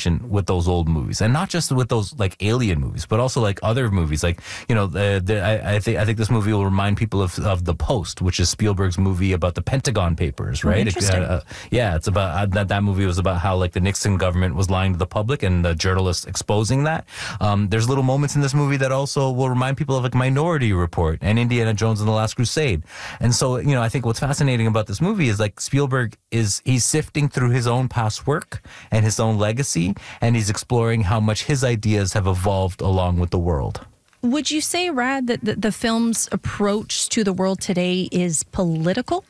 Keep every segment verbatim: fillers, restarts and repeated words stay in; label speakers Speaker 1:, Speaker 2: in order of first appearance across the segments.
Speaker 1: fascination with those old movies, and not just with those like alien movies, but also like other movies. Like, you know, the, the, I, I think I think this movie will remind people of, of The Post, which is Spielberg's movie about the Pentagon Papers, right?
Speaker 2: Oh, interesting.
Speaker 1: It, uh, yeah, it's about uh, that. That movie was about how like the Nixon government was lying to the public, and the journalists exposing that. Um, there's little moments in this movie that also will remind people of like Minority Report and Indiana Jones and the Last Crusade. And so, you know, I think what's fascinating about this movie is like Spielberg is he's sifting through his own past work and his own legacy, and he's exploring how much his ideas have evolved along with the world.
Speaker 2: Would you say, Rad, that the, the film's approach to the world today is political?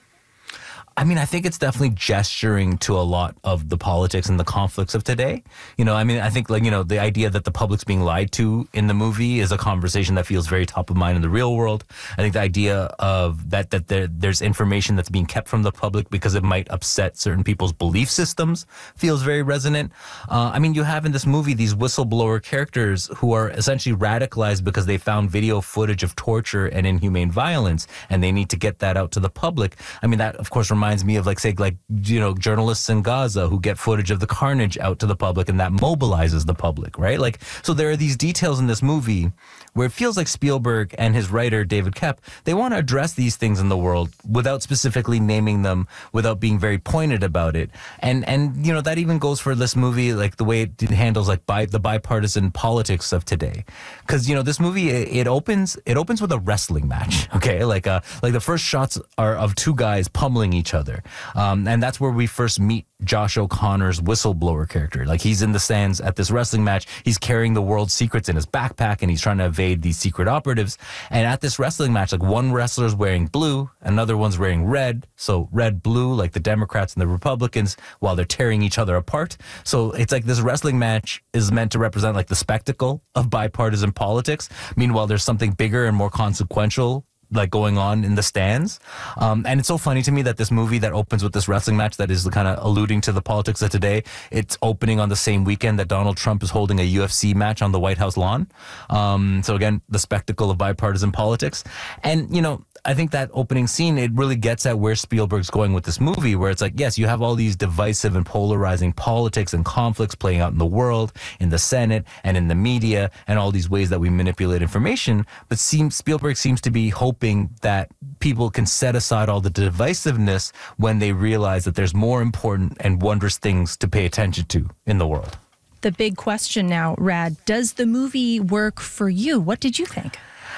Speaker 1: I mean, I think it's definitely gesturing to a lot of the politics and the conflicts of today. You know, I mean, I think like, you know, the idea that the public's being lied to in the movie is a conversation that feels very top of mind in the real world. I think the idea of that, that there, there's information that's being kept from the public because it might upset certain people's belief systems feels very resonant. Uh, I mean, you have in this movie these whistleblower characters who are essentially radicalized because they found video footage of torture and inhumane violence, and they need to get that out to the public. I mean, that, of course, reminds reminds me of like, say, like, you know, journalists in Gaza who get footage of the carnage out to the public, and that mobilizes the public, right? Like, so there are these details in this movie where it feels like Spielberg and his writer, David Koepp, they want to address these things in the world without specifically naming them, without being very pointed about it. And, and you know, that even goes for this movie, like the way it handles like bi- the bipartisan politics of today. Because, you know, this movie, it, it opens it opens with a wrestling match, okay? Like, uh, like the first shots are of two guys pummeling each other. Um, and that's where we first meet Josh O'Connor's whistleblower character. Like, he's in the stands at this wrestling match. He's carrying the world's secrets in his backpack, and he's trying to evade these secret operatives. And at this wrestling match, like, one wrestler's wearing blue, another one's wearing red. So red, blue, like the Democrats and the Republicans, while they're tearing each other apart. So it's like this wrestling match is meant to represent like the spectacle of bipartisan politics. Meanwhile, there's something bigger and more consequential like going on in the stands. Um, and it's so funny to me that this movie that opens with this wrestling match that is kind of alluding to the politics of today, it's opening on the same weekend that Donald Trump is holding a U F C match on the White House lawn. Um, so again, the spectacle of bipartisan politics. And, you know, I think that opening scene, it really gets at where Spielberg's going with this movie, where it's like, yes, you have all these divisive and polarizing politics and conflicts playing out in the world, in the Senate, and in the media, and all these ways that we manipulate information. But seems, Spielberg seems to be hoping that people can set aside all the divisiveness when they realize that there's more important and wondrous things to pay attention to in the world.
Speaker 2: The big question now, Rad, does the movie work for you? What did you think?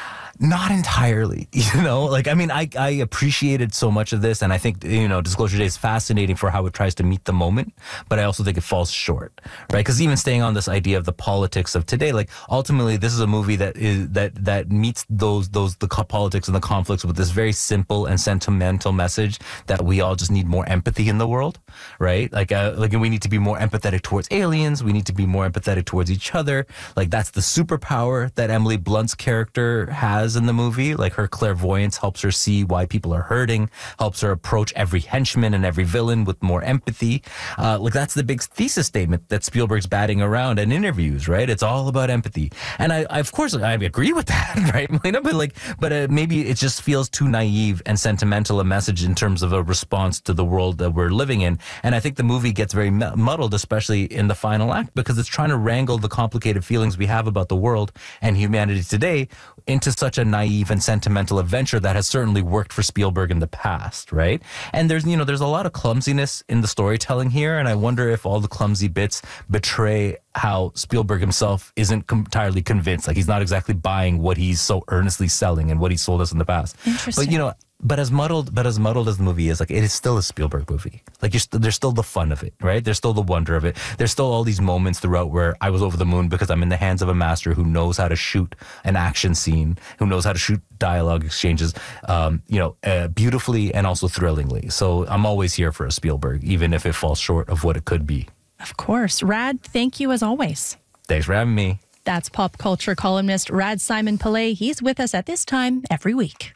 Speaker 1: Not entirely, you know, like, I mean, I, I appreciated so much of this, and I think, you know, Disclosure Day is fascinating for how it tries to meet the moment, but I also think it falls short, right? Because even staying on this idea of the politics of today, like, ultimately, this is a movie that is that that meets those those the politics and the conflicts with this very simple and sentimental message that we all just need more empathy in the world, right? Like, uh, like we need to be more empathetic towards aliens. We need to be more empathetic towards each other. Like, that's the superpower that Emily Blunt's character has in the movie. Like, her clairvoyance helps her see why people are hurting, helps her approach every henchman and every villain with more empathy. Uh, like, that's the big thesis statement that Spielberg's batting around in interviews, right? It's all about empathy. And I, I of course, I agree with that, right, Melina? But like, but uh, maybe it just feels too naive and sentimental a message in terms of a response to the world that we're living in. And I think the movie gets very muddled, especially in the final act, because it's trying to wrangle the complicated feelings we have about the world and humanity today into such a naive and sentimental adventure that has certainly worked for Spielberg in the past, right? And there's, you know, there's a lot of clumsiness in the storytelling here, and I wonder if all the clumsy bits betray how Spielberg himself isn't com- entirely convinced. Like, he's not exactly buying what he's so earnestly selling and what he sold us in the past.
Speaker 2: Interesting.
Speaker 1: But, you know, But as muddled, but as muddled as the movie is, like, it is still a Spielberg movie. Like, you're st- there's still the fun of it, right? There's still the wonder of it. There's still all these moments throughout where I was over the moon because I'm in the hands of a master who knows how to shoot an action scene, who knows how to shoot dialogue exchanges, um, you know, uh, beautifully and also thrillingly. So I'm always here for a Spielberg, even if it falls short of what it could be.
Speaker 2: Of course. Rad, thank you as always.
Speaker 1: Thanks for having me.
Speaker 2: That's pop culture columnist Rad Simon Pillay. He's with us at this time every week.